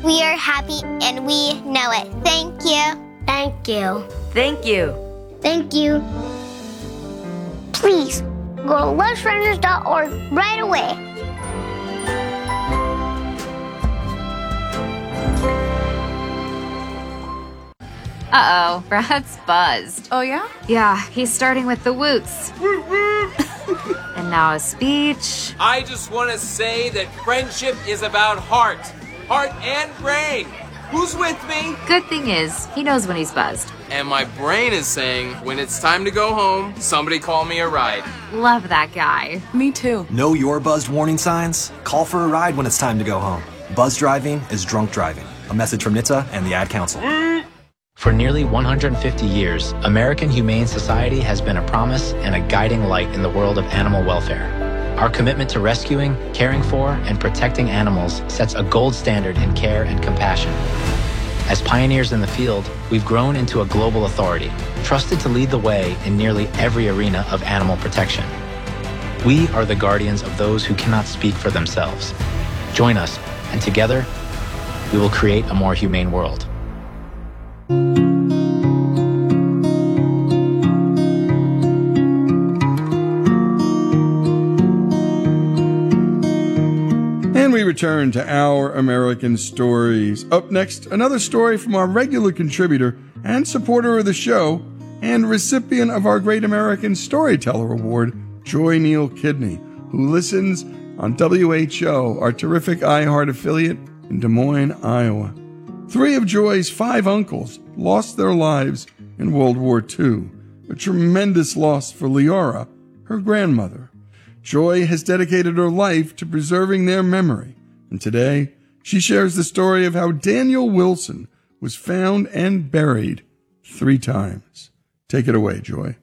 We are happy and we know it. Thank you. Thank you. Thank you. Thank you. Please go to lushrunners.org right away. Uh-oh, Brad's buzzed. Oh, yeah? Yeah, he's starting with the woots. And now a speech. I just want to say that friendship is about heart and brain. Who's with me? Good thing is, he knows when he's buzzed. And my brain is saying, when it's time to go home, somebody call me a ride. Love that guy. Me too. Know your buzzed warning signs? Call for a ride when it's time to go home. Buzz driving is drunk driving. A message from NHTSA and the Ad Council. For nearly 150 years, American Humane Society has been a promise and a guiding light in the world of animal welfare. Our commitment to rescuing, caring for, and protecting animals sets a gold standard in care and compassion. As pioneers in the field, we've grown into a global authority, trusted to lead the way in nearly every arena of animal protection. We are the guardians of those who cannot speak for themselves. Join us, and together, we will create a more humane world. And we return to Our American Stories. Up next, another story from our regular contributor and supporter of the show and recipient of our Great American Storyteller Award, Joy Neal Kidney, who listens on WHO, our terrific iHeart affiliate in Des Moines, Iowa. 3 of Joy's 5 uncles lost their lives in World War II, a tremendous loss for Leora, her grandmother. Joy has dedicated her life to preserving their memory, and today she shares the story of how Daniel Wilson was found and buried 3 times. Take it away, Joy.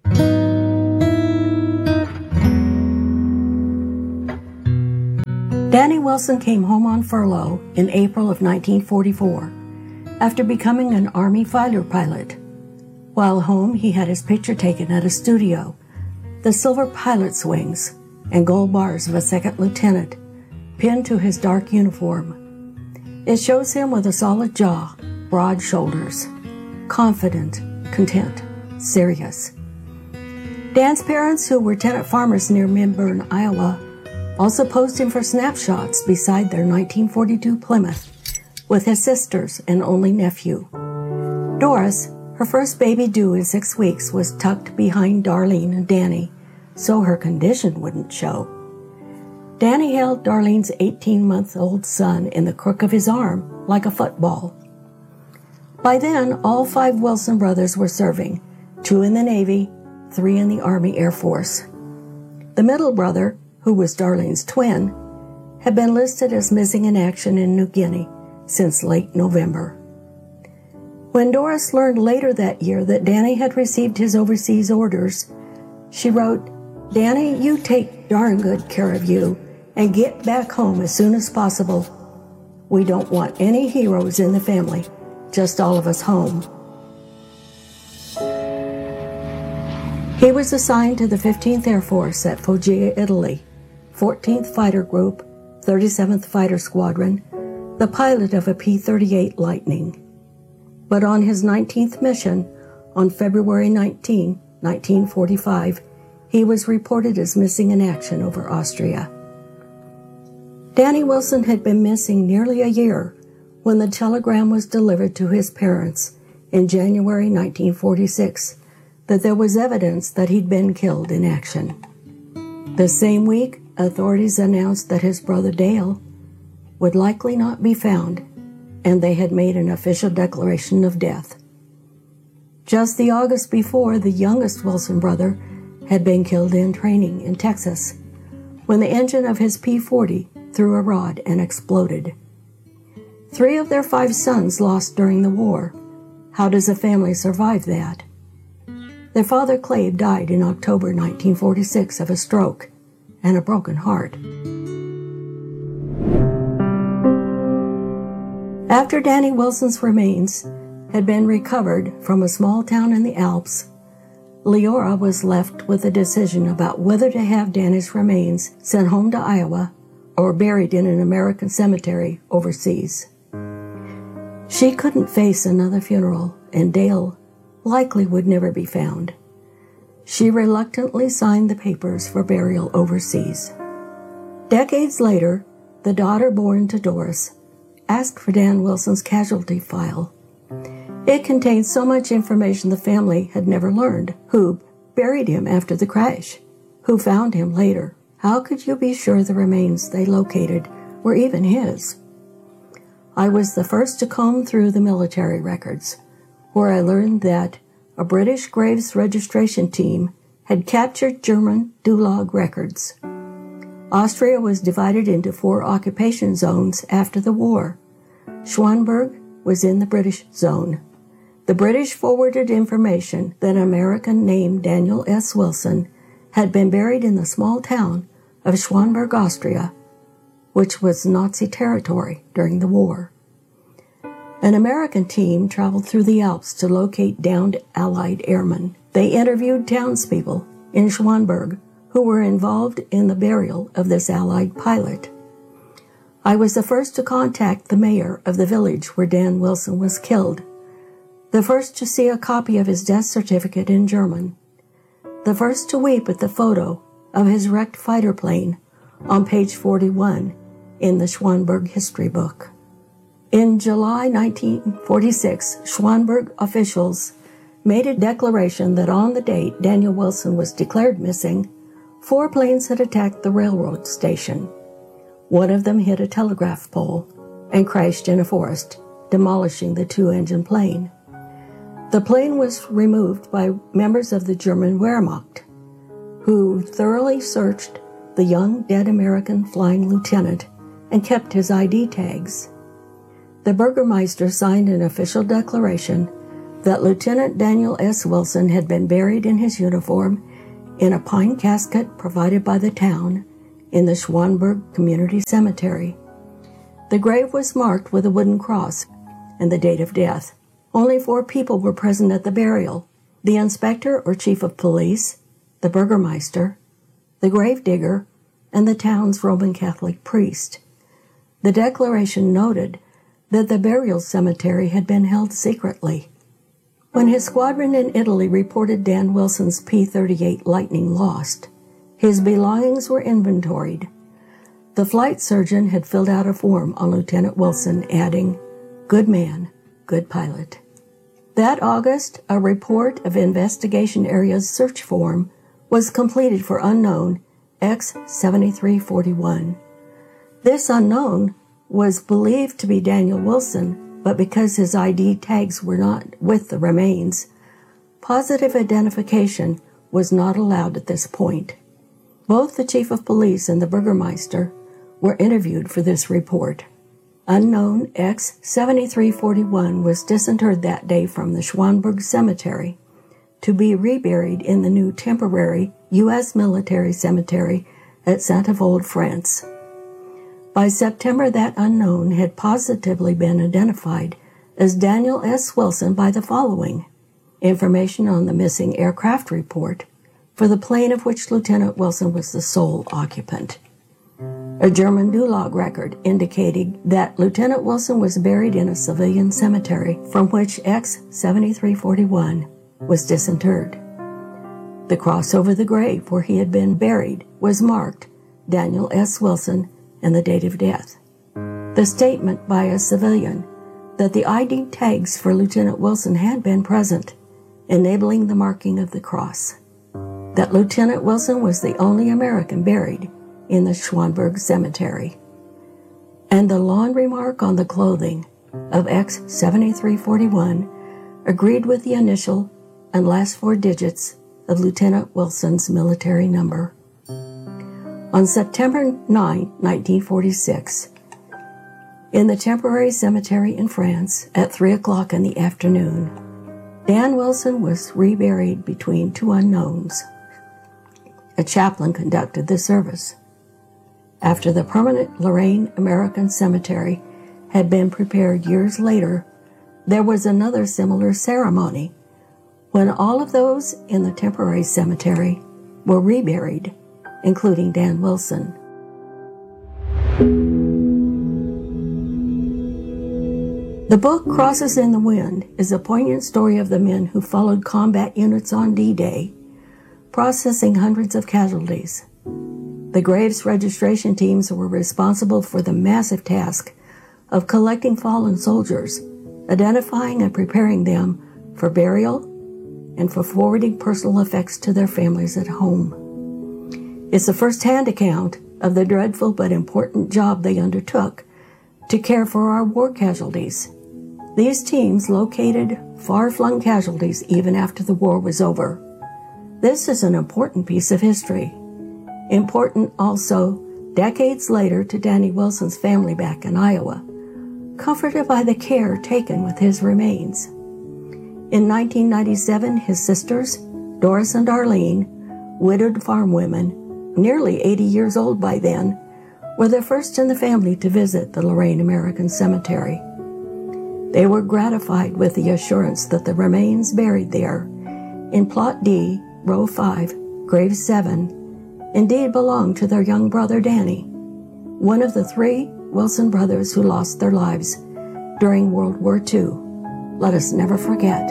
Danny Wilson came home on furlough in April of 1944 after becoming an Army fighter pilot. While home, he had his picture taken at a studio, the silver pilot's wings and gold bars of a second lieutenant pinned to his dark uniform. It shows him with a solid jaw, broad shoulders, confident, content, serious. Dan's parents, who were tenant farmers near Minburn, Iowa, also posed him for snapshots beside their 1942 Plymouth with his sisters and only nephew. Doris, her first baby due in 6 weeks, was tucked behind Darlene and Danny so her condition wouldn't show. Danny held Darlene's 18-month-old son in the crook of his arm like a football. By then, all 5 Wilson brothers were serving, 2 in the Navy, 3 in the Army Air Force. The middle brother, who was Darlene's twin, had been listed as missing in action in New Guinea since late November. When Doris learned later that year that Danny had received his overseas orders, she wrote, "Danny, you take darn good care of you and get back home as soon as possible. We don't want any heroes in the family, just all of us home." He was assigned to the 15th Air Force at Foggia, Italy, 14th Fighter Group, 37th Fighter Squadron, the pilot of a P-38 Lightning. But on his 19th mission, on February 19, 1945, he was reported as missing in action over Austria. Danny Wilson had been missing nearly a year when the telegram was delivered to his parents in January 1946 that there was evidence that he'd been killed in action. The same week, authorities announced that his brother Dale would likely not be found, and they had made an official declaration of death. Just the August before, the youngest Wilson brother had been killed in training in Texas when the engine of his P-40 threw a rod and exploded. 3 of their 5 sons lost during the war. How does a family survive that? Their father, Clabe, died in October 1946 of a stroke and a broken heart. After Danny Wilson's remains had been recovered from a small town in the Alps, Leora was left with a decision about whether to have Danny's remains sent home to Iowa or buried in an American cemetery overseas. She couldn't face another funeral, and Dale likely would never be found. She reluctantly signed the papers for burial overseas. Decades later, the daughter born to Doris asked for Dan Wilson's casualty file. It contained so much information the family had never learned. Who buried him after the crash? Who found him later? How could you be sure the remains they located were even his? I was the first to comb through the military records, where I learned that a British graves registration team had captured German Dulag records. Austria was divided into 4 occupation zones after the war. Schwanberg was in the British zone. The British forwarded information that an American named Daniel S. Wilson had been buried in the small town of Schwanberg, Austria, which was Nazi territory during the war. An American team traveled through the Alps to locate downed Allied airmen. They interviewed townspeople in Schwanberg who were involved in the burial of this Allied pilot. I was the first to contact the mayor of the village where Dan Wilson was killed, the first to see a copy of his death certificate in German, the first to weep at the photo of his wrecked fighter plane on page 41 in the Schwanberg history book. In July 1946, Schwanberg officials made a declaration that on the date Daniel Wilson was declared missing, 4 planes had attacked the railroad station. One of them hit a telegraph pole and crashed in a forest, demolishing the 2-engine plane. The plane was removed by members of the German Wehrmacht, who thoroughly searched the young dead American flying lieutenant and kept his ID tags. The Burgermeister signed an official declaration that Lieutenant Daniel S. Wilson had been buried in his uniform in a pine casket provided by the town in the Schwanberg Community Cemetery. The grave was marked with a wooden cross and the date of death. Only 4 people were present at the burial: the inspector or chief of police, the Burgermeister, the gravedigger, and the town's Roman Catholic priest. The declaration noted that the burial cemetery had been held secretly. When his squadron in Italy reported Dan Wilson's P-38 Lightning lost, his belongings were inventoried. The flight surgeon had filled out a form on Lieutenant Wilson, adding, "Good man, good pilot." That August, a report of investigation area's search form was completed for unknown X-7341. This unknown was believed to be Daniel Wilson, but because his ID tags were not with the remains, positive identification was not allowed at this point. Both the chief of police and the Burgermeister were interviewed for this report. Unknown X-7341 was disinterred that day from the Schwanberg Cemetery to be reburied in the new temporary U.S. military cemetery at Saint-Avold, France. By September, that unknown had positively been identified as Daniel S. Wilson by the following: information on the missing aircraft report for the plane of which Lieutenant Wilson was the sole occupant, a German Dulag record indicating that Lieutenant Wilson was buried in a civilian cemetery from which X-7341 was disinterred. The cross over the grave where he had been buried was marked Daniel S. Wilson and the date of death. The statement by a civilian that the ID tags for Lieutenant Wilson had been present, enabling the marking of the cross. That Lieutenant Wilson was the only American buried in the Schwanberg Cemetery. And the laundry mark on the clothing of X-7341 agreed with the initial and last 4 digits of Lieutenant Wilson's military number. On September 9, 1946, in the temporary cemetery in France at 3 o'clock in the afternoon, Dan Wilson was reburied between 2 unknowns. A chaplain conducted the service. After the permanent Lorraine American Cemetery had been prepared years later, there was another similar ceremony when all of those in the temporary cemetery were reburied, including Dan Wilson. . The book Crosses in the Wind is a poignant story of the men who followed combat units on D-Day, processing hundreds of casualties. The Graves registration teams were responsible for the massive task of collecting fallen soldiers, identifying and preparing them for burial, and for forwarding personal effects to their families at home. It's a first-hand account of the dreadful but important job they undertook to care for our war casualties. These teams located far-flung casualties even after the war was over. This is an important piece of history. Important also, decades later, to Danny Wilson's family back in Iowa, comforted by the care taken with his remains. In 1997, his sisters, Doris and Darlene, widowed farm women, nearly 80 years old by then, were the first in the family to visit the Lorraine American Cemetery. They were gratified with the assurance that the remains buried there, in Plot D, Row 5, Grave 7, indeed belonged to their young brother Danny, one of the 3 Wilson brothers who lost their lives during World War II. Let us never forget.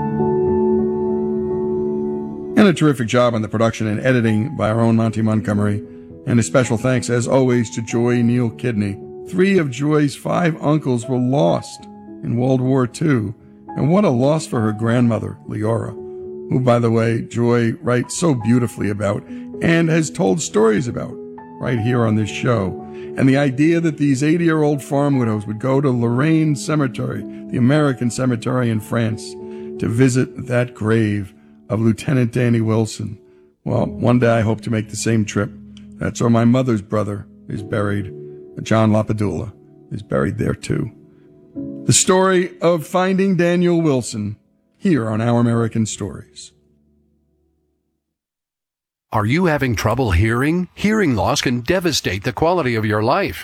And a terrific job on the production and editing by our own Monty Montgomery. And a special thanks, as always, to Joy Neal Kidney. 3 of Joy's 5 uncles were lost in World War II. And what a loss for her grandmother, Leora, who, by the way, Joy writes so beautifully about and has told stories about right here on this show. And the idea that these 80-year-old farm widows would go to Lorraine Cemetery, the American cemetery in France, to visit that grave of Lieutenant Danny Wilson. Well, one day I hope to make the same trip. That's where my mother's brother is buried. John Lapadula is buried there too. The story of finding Daniel Wilson here on Our American Stories. Are you having trouble hearing? Hearing loss can devastate the quality of your life.